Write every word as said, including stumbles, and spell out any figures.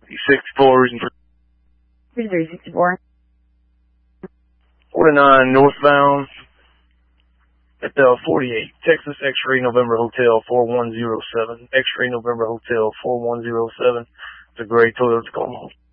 sixty-four, reason for three sixty-four. forty-nine northbound at the forty-eight, Texas X-Ray November Hotel four one zero seven. X-Ray November Hotel four one zero seven. It's a gray Toyota Tacoma.